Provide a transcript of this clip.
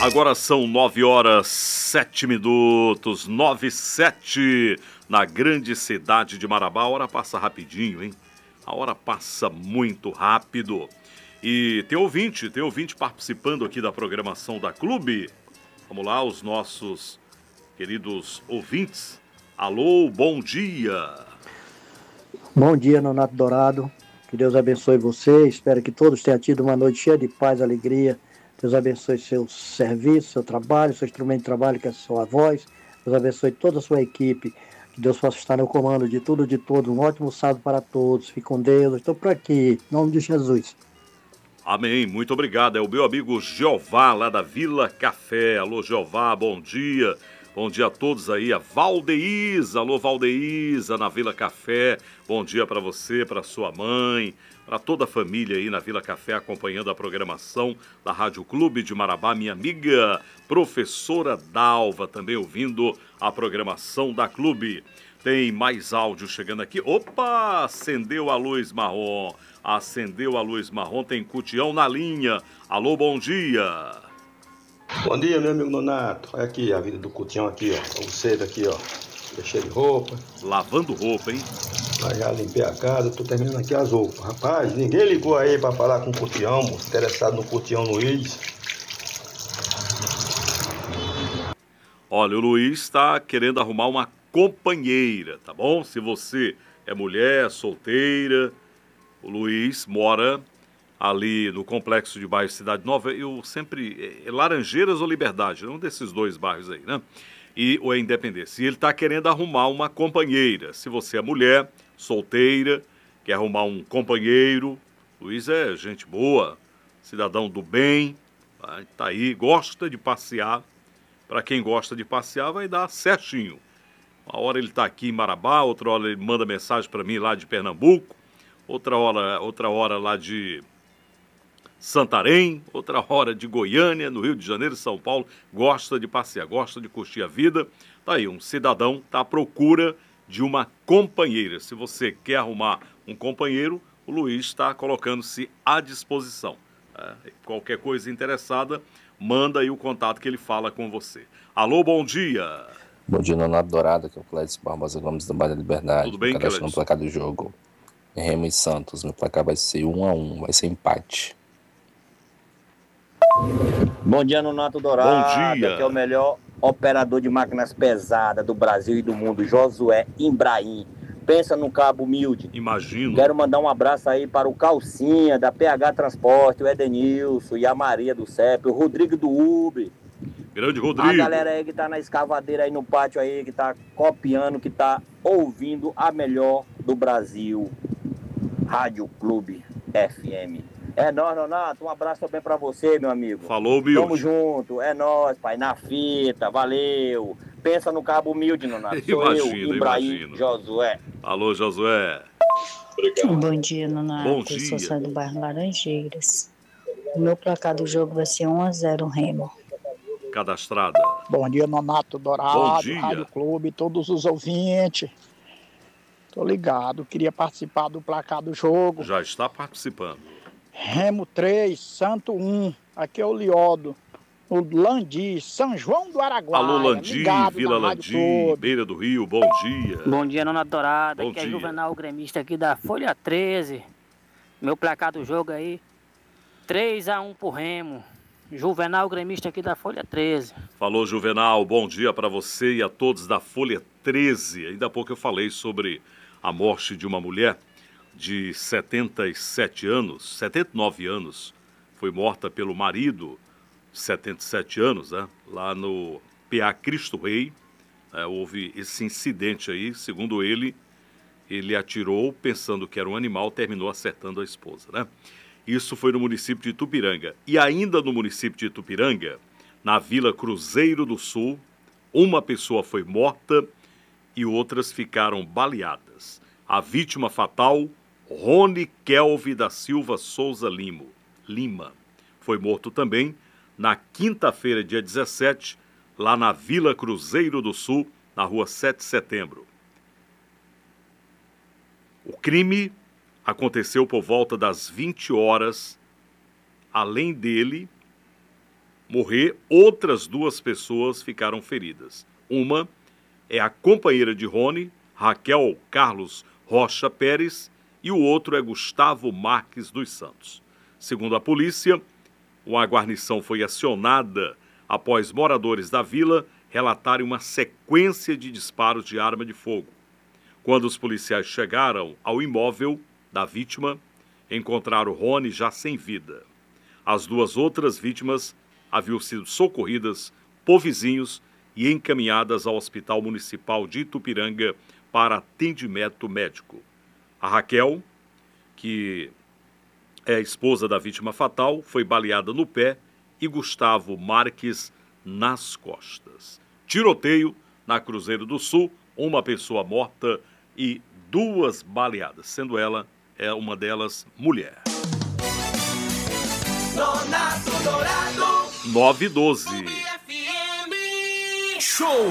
Agora são 9h07, 9h07, na grande cidade de Marabá. A hora passa rapidinho, hein? A hora passa muito rápido. E tem ouvinte participando aqui da programação da Clube. Vamos lá, os nossos queridos ouvintes. Alô, bom dia. Bom dia, Nonato Dourado. Que Deus abençoe você. Espero que todos tenham tido uma noite cheia de paz e alegria. Deus abençoe seu serviço, seu trabalho, seu instrumento de trabalho, que é a sua voz. Deus abençoe toda a sua equipe. Que Deus possa estar no comando de tudo, de todos. Um ótimo sábado para todos. Fique com Deus. Estou por aqui. Em nome de Jesus. Amém. Muito obrigado. É o meu amigo Jeová, lá da Vila Café. Alô, Jeová, bom dia. Bom dia a todos aí. A Valdeísa. Alô, Valdeísa, na Vila Café. Bom dia para você, para sua mãe, para toda a família aí na Vila Café, acompanhando a programação da Rádio Clube de Marabá. Minha amiga professora Dalva, também ouvindo a programação da Clube. Tem mais áudio chegando aqui. Opa, acendeu a luz marrom. Acendeu a luz marrom, tem Cutião na linha. Alô, bom dia. Bom dia, meu amigo Nonato. Olha aqui a vida do Cutião aqui, ó. Tão cedo aqui, ó. Deixei de roupa. Lavando roupa, hein? Mas já limpei a casa, tô terminando aqui as roupas. Rapaz, ninguém ligou aí pra falar com o Cutião, interessado no Cutião Luiz. Olha, o Luiz está querendo arrumar uma companheira, tá bom? Se você é mulher, solteira, o Luiz mora ali no complexo de bairro Cidade Nova. Eu sempre... Laranjeiras ou Liberdade? Um desses dois bairros aí, né? Ou é Independência. E ele está querendo arrumar uma companheira. Se você é mulher, solteira, quer arrumar um companheiro, Luiz é gente boa, cidadão do bem, tá aí, gosta de passear. Para quem gosta de passear, vai dar certinho. Uma hora ele está aqui em Marabá, outra hora ele manda mensagem para mim lá de Pernambuco, outra hora lá de Santarém, outra hora de Goiânia, no Rio de Janeiro, São Paulo. Gosta de passear, gosta de curtir a vida. Tá aí, um cidadão está à procura de uma companheira. Se você quer arrumar um companheiro, o Luiz está colocando-se à disposição. Qualquer coisa interessada, manda aí o contato que ele fala com você. Alô, bom dia. Bom dia, Nonato Dourado, aqui é o Clédio Barbosa Gomes do Bairro da Liberdade. Tudo bem, Clédio? No placar do jogo, Remo e Santos. Meu placar vai ser 1-1, vai ser empate. Bom dia, Nonato Dourado. Bom dia. Aqui é o melhor operador de máquinas pesadas do Brasil e do mundo, Josué Imbraim. Pensa no cabo humilde. Imagino. Quero mandar um abraço aí para o Calcinha, da PH Transporte, o Edenilson e a Maria do CEP, o Rodrigo do Uber. Grande Rodrigo. A galera aí que tá na escavadeira aí no pátio aí, que tá copiando, que tá ouvindo a melhor do Brasil. Rádio Clube FM. É nóis, Nonato. Um abraço também pra você, meu amigo. Falou, humilde. Tamo junto. É nóis, pai. Na fita. Valeu. Pensa no cabo humilde, Nonato. Sou Imagino. Josué. Alô, Josué. Obrigado. Bom dia, Nonato. Bom dia. Eu sou do bairro Laranjeiras. O meu placar do jogo vai ser 1-0 Remo. Cadastrada. Bom dia, Nonato Dourado. Bom dia. Rádio Clube, todos os ouvintes. Tô ligado. Queria participar do placar do jogo. Já está participando. Remo 3, Santo 1. Aqui é o Liodo. O Landi, São João do Araguaia. Alô, Landi, Vila Landi, Beira do Rio, bom dia. Bom dia, Nonato Dourado. Bom aqui dia. É Juvenal, gremista aqui da Folha 13. Meu placar do jogo aí, 3-1 pro Remo. Juvenal, gremista aqui da Folha 13. Falou, Juvenal, bom dia para você e a todos da Folha 13. Ainda há pouco eu falei sobre a morte de uma mulher de 79 anos, foi morta pelo marido, 77 anos, né? Lá no PA Cristo Rei. Houve esse incidente aí, segundo ele atirou pensando que era um animal, terminou acertando a esposa, né? Isso foi no município de Itupiranga. E ainda no município de Itupiranga, na Vila Cruzeiro do Sul, uma pessoa foi morta e outras ficaram baleadas. A vítima fatal, Rony Kelvin da Silva Souza Lima. Foi morto também na quinta-feira, dia 17, lá na Vila Cruzeiro do Sul, na rua 7 de setembro. O crime aconteceu por volta das 20 horas. Além dele, morrer, outras 2 pessoas ficaram feridas. Uma é a companheira de Rony, Raquel Carlos Rocha Pérez, e o outro é Gustavo Marques dos Santos. Segundo a polícia, uma guarnição foi acionada após moradores da vila relatarem uma sequência de disparos de arma de fogo. Quando os policiais chegaram ao imóvel da vítima, encontraram Rony já sem vida. As 2 outras vítimas haviam sido socorridas por vizinhos e encaminhadas ao Hospital Municipal de Itupiranga para atendimento médico. A Raquel, que é a esposa da vítima fatal, foi baleada no pé e Gustavo Marques nas costas. Tiroteio na Cruzeiro do Sul, uma pessoa morta e 2 baleadas, sendo uma delas mulher. Nonato Dourado. 9:12. Show!